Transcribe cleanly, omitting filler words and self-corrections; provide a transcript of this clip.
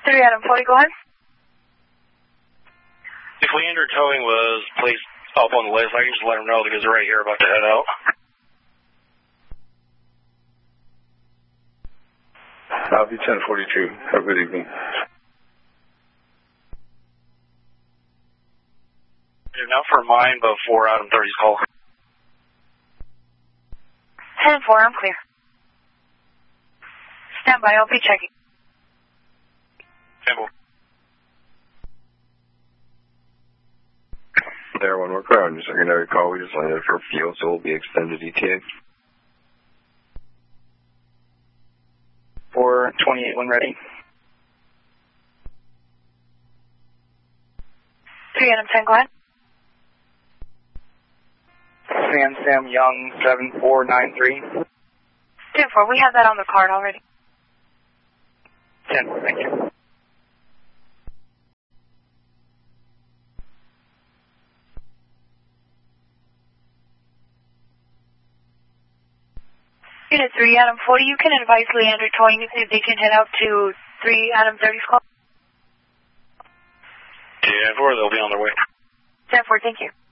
3 Adam 40, go ahead. If Leander Towing was placed up on the list, I can just let them know because they're right here about to head out. I'll be 1042. Have a good evening. Not for mine, but for Adam 30's call. 10-4, I'm clear. Stand by, I'll be checking. 10-4. There, one more crowd. Your secondary call. We just landed for fuel, so we'll be extended ETA. 428 when ready. 3 Adam 10, go ahead. Sam Young 7493. 10-4, we have that on the card already. 10-4, thank you. Unit 3 Adam 40, you can advise Leander Towing to see if they can head out to 3 Adam 30's call. Yeah, 4, they'll be on their way. 10-4, thank you.